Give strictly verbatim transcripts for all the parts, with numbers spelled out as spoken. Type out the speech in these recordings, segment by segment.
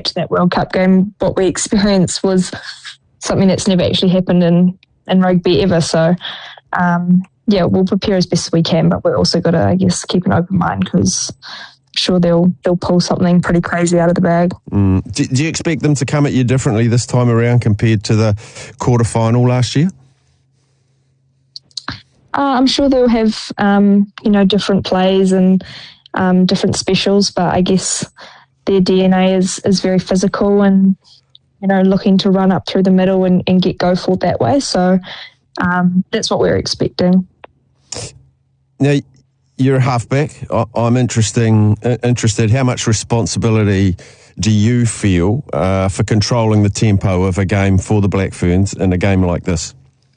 to that World Cup game, what we experienced was something that's never actually happened in, in rugby ever. So, um, yeah, we'll prepare as best as we can, but we're also got to, I guess, keep an open mind because I'm sure they'll they'll pull something pretty crazy out of the bag. Mm. Do, do you expect them to come at you differently this time around compared to the quarter-final last year? Uh, I'm sure they'll have, um, you know, different plays and um, different specials, but I guess their D N A is, is very physical and, you know, looking to run up through the middle and, and get go for that way. So um, that's what we're expecting. Now, you're a halfback. I'm interesting, interested. How much responsibility do you feel uh, for controlling the tempo of a game for the Black Ferns in a game like this?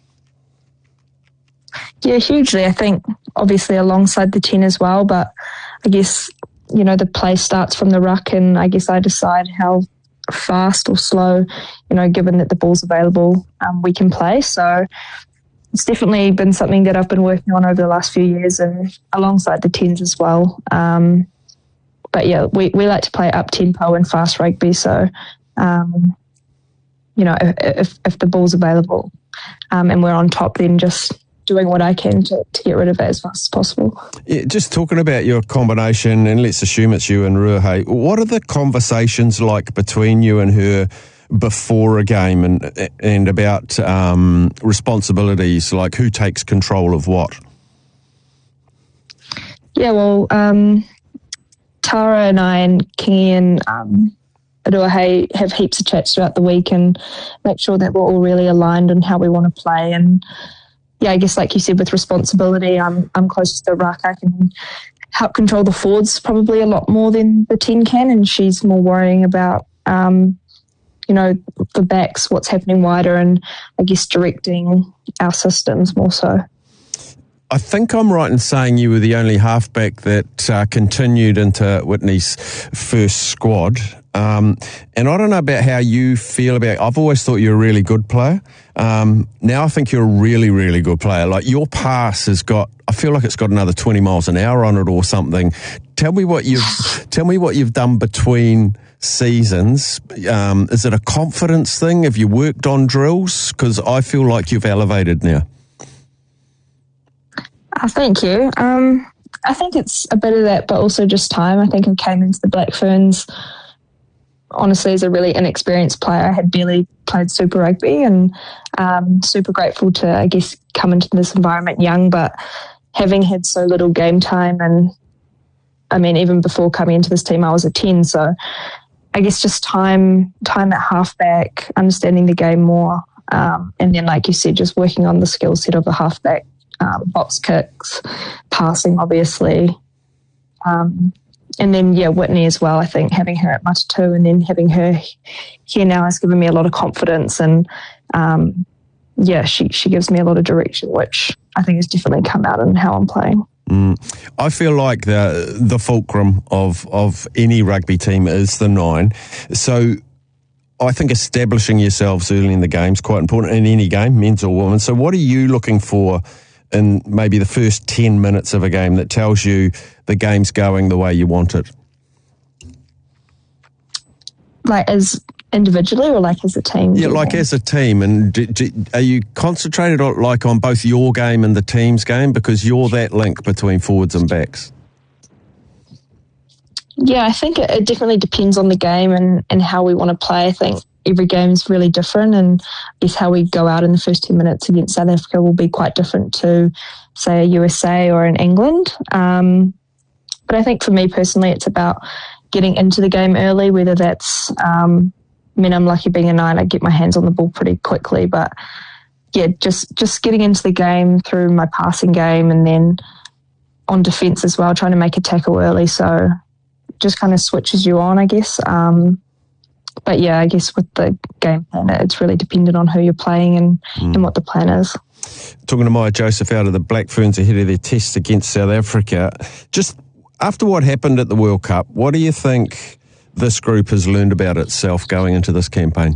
Yeah, hugely. I think obviously alongside the ten as well, but I guess, you know, the play starts from the ruck and I guess I decide how fast or slow, you know, given that the ball's available, um, we can play. So it's definitely been something that I've been working on over the last few years and alongside the tens as well. Um, but yeah, we, we like to play up tempo and fast rugby. So, um, you know, if, if the ball's available um, and we're on top, then just doing what I can to, to get rid of it as fast as possible. Yeah, just talking about your combination, and let's assume it's you and Ruahei, what are the conversations like between you and her before a game and and about um, responsibilities, like who takes control of what? Yeah, well, um, Tara and I and Kingy and um, Ruahei have heaps of chats throughout the week and make sure that we're all really aligned on how we want to play. And yeah, I guess like you said, with responsibility, I'm I'm close to the ruck. I can help control the forwards probably a lot more than the ten can, and she's more worrying about um, you know, the backs, what's happening wider, and I guess directing our systems more so. I think I'm right in saying you were the only halfback that uh, continued into Whitney's first squad. Um, and I don't know about how you feel about it. I've always thought you're a really good player. Um, now I think you're a really, really good player. Like your pass has got, I feel like it's got another twenty miles an hour on it or something. Tell me what you've, tell me what you've done between seasons. Um, is it a confidence thing? Have you worked on drills? Because I feel like you've elevated now. Uh, thank you. Um, I think it's a bit of that, but also just time. I think I came into the Black Ferns, honestly, as a really inexperienced player. I had barely played Super Rugby and um, super grateful to, I guess, come into this environment young, but having had so little game time, and I mean, even before coming into this team, I was a ten, so I guess just time, time at halfback, understanding the game more, um, and then, like you said, just working on the skill set of a halfback, um, box kicks, passing, obviously, um, and then yeah, Whitney as well. I think having her at Matatu and then having her here now has given me a lot of confidence, and um, yeah, she she gives me a lot of direction, which I think has definitely come out in how I'm playing. Mm. I feel like the the fulcrum of of any rugby team is the nine. So I think establishing yourselves early in the game is quite important in any game, men's or women's. So what are you looking for in maybe the first ten minutes of a game that tells you the game's going the way you want it? Like as individually or like as a team? Yeah, like as a team. And do, do, are you concentrated on, like on both your game and the team's game? Because you're that link between forwards and backs. Yeah, I think it, it definitely depends on the game and, and how we want to play. I think every game is really different, and I guess how we go out in the first ten minutes against South Africa will be quite different to, say, a U S A or in England. Um, but I think for me personally, it's about getting into the game early, whether that's, um, I mean, I'm lucky being a nine, I get my hands on the ball pretty quickly, but yeah, just, just getting into the game through my passing game and then on defence as well, trying to make a tackle early. So just kind of switches you on, I guess. Um, but yeah, I guess with the game plan, it's really dependent on who you're playing and, mm. and what the plan is. Talking to Maya Joseph out of the Black Ferns ahead of their test against South Africa, just after what happened at the World Cup, what do you think this group has learned about itself going into this campaign?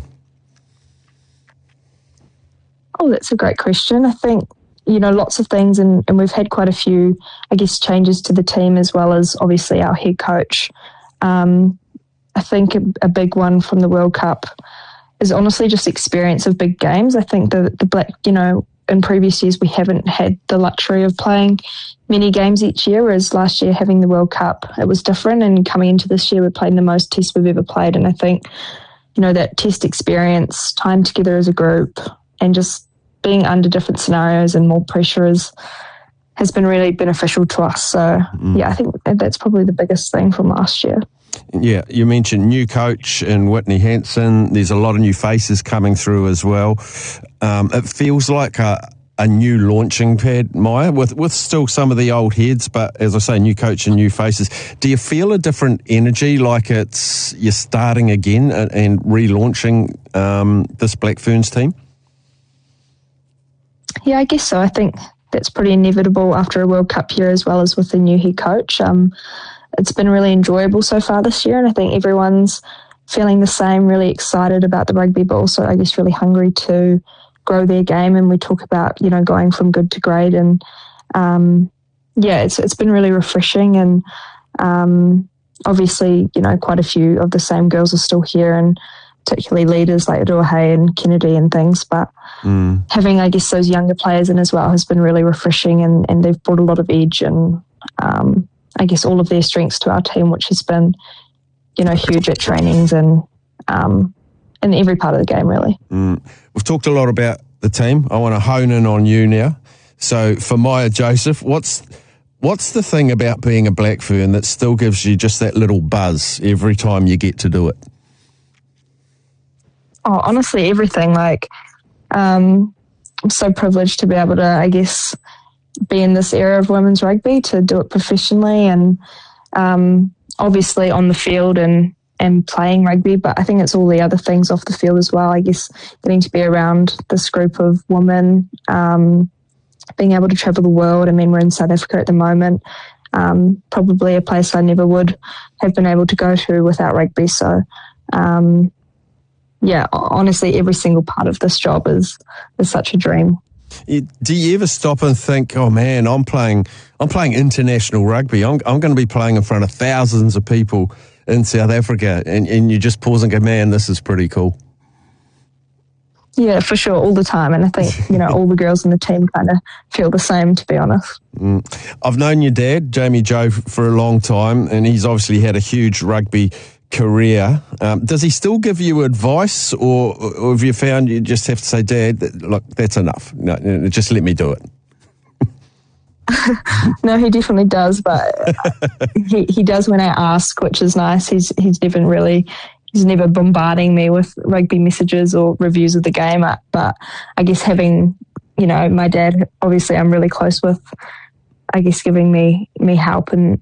Oh, that's a great question. I think, you know, lots of things, and, and we've had quite a few, I guess, changes to the team as well as obviously our head coach. Um, I think a, a big one from the World Cup is honestly just experience of big games. I think the, the Black, you know, in previous years we haven't had the luxury of playing many games each year, whereas last year having the World Cup, it was different. And coming into this year, we're playing the most tests we've ever played. And I think, you know, that test experience, time together as a group, and just being under different scenarios and more pressure is, has been really beneficial to us. So, mm. yeah, I think that's probably the biggest thing from last year. Yeah, you mentioned new coach in Whitney Hansen. There's a lot of new faces coming through as well. Um, it feels like a, a new launching pad, Maya, with, with still some of the old heads, but as I say, new coach and new faces. Do you feel a different energy, like it's you're starting again and, and relaunching um, this Black Ferns team? Yeah, I guess so. I think that's pretty inevitable after a World Cup year as well as with the new head coach. Um, it's been really enjoyable so far this year, and I think everyone's feeling the same, really excited about the rugby, but also I guess really hungry to grow their game. And we talk about, you know, going from good to great, and um, yeah, it's it's been really refreshing. And um, obviously, you know, quite a few of the same girls are still here, and particularly leaders like Ruahei and Kennedy and things, but mm. having, I guess, those younger players in as well has been really refreshing, and, and they've brought a lot of edge and um, I guess all of their strengths to our team, which has been, you know, huge at trainings and um, in every part of the game, really. Mm. We've talked a lot about the team. I want to hone in on you now. So for Maya Joseph, what's what's the thing about being a Black Fern that still gives you just that little buzz every time you get to do it? Oh, honestly, everything. Like, um, I'm so privileged to be able to, I guess, be in this era of women's rugby, to do it professionally and um, obviously on the field and, and playing rugby. But I think it's all the other things off the field as well. I guess getting to be around this group of women, um, being able to travel the world. I mean, we're in South Africa at the moment, um, probably a place I never would have been able to go to without rugby. So, um, yeah, honestly, every single part of this job is is such a dream. Do you ever stop and think, oh man, I'm playing I'm playing international rugby. I'm I'm going to be playing in front of thousands of people in South Africa, and, and you just pause and go, man, this is pretty cool. Yeah, for sure, all the time. And I think, you know, all the girls in the team kind of feel the same, to be honest. Mm. I've known your dad, Jamie Joe, for a long time, and he's obviously had a huge rugby career. Um, does he still give you advice, or, or have you found you just have to say, Dad, look, that's enough. No, just let me do it? No, he definitely does, but he, he does when I ask, which is nice. He's he's never really, he's never bombarding me with rugby messages or reviews of the game. But I guess having, you know, my dad, obviously I'm really close with, I guess giving me, me help and,